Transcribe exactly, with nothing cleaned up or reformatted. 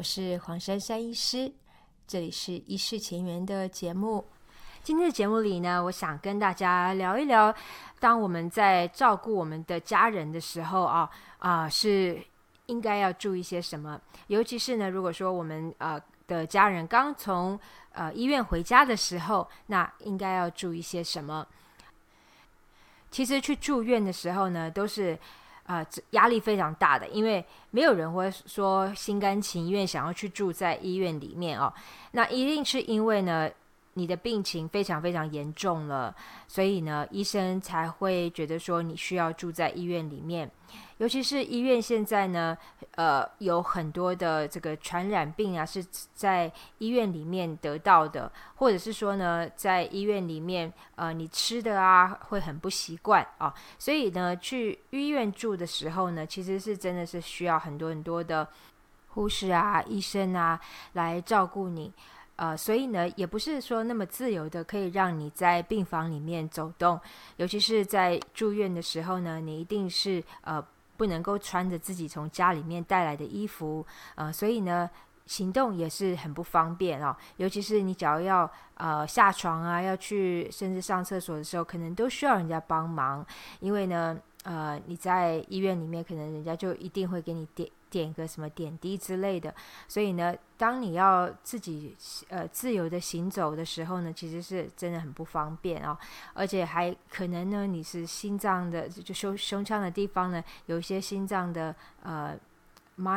是黄珊珊医师，这里是医事前缘的节目。今天的节目里呢，我想跟大家聊一聊，当我们在照顾我们的家人的时候啊，啊、呃、是应该要注意些什么？尤其是呢，如果说我们呃的家人刚从呃医院回家的时候，那应该要注意些什么？其实去住院的时候呢，都是呃压力非常大的，因为没有人会说心甘情愿想要去住在医院里面哦。那一定是因为呢，你的病情非常非常严重了，所以呢，医生才会觉得说你需要住在医院里面。尤其是医院现在呢，呃，有很多的这个传染病啊，是在医院里面得到的，或者是说呢，在医院里面，呃，你吃的啊会很不习惯啊，所以呢，去医院住的时候呢，其实是真的是需要很多很多的护士啊、医生啊来照顾你。呃，所以呢，也不是说那么自由的可以让你在病房里面走动，尤其是在住院的时候呢，你一定是呃不能够穿着自己从家里面带来的衣服，呃，所以呢，行动也是很不方便哦。尤其是你只要要呃下床啊，要去甚至上厕所的时候，可能都需要人家帮忙，因为呢，呃，你在医院里面，可能人家就一定会给你点点个什么点滴之类的，所以呢，当你要自己呃自由的行走的时候呢，其实是真的很不方便哦，而且还可能呢，你是心脏的就胸胸腔的地方呢，有一些心脏的呃